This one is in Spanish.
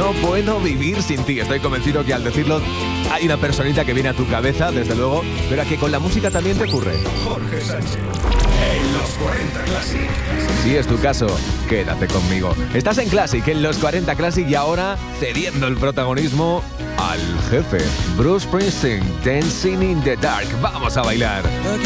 no puedo vivir sin ti. Estoy convencido que al decirlo hay una personita que viene a tu cabeza, desde luego, pero a que con la música también te ocurre. Jorge Sánchez, en los 40 Classic. Si es tu caso, quédate conmigo. Estás en Classic, en los 40 Classic, y ahora cediendo el protagonismo al jefe, Bruce Springsteen, Dancing in the Dark. Vamos a bailar. Again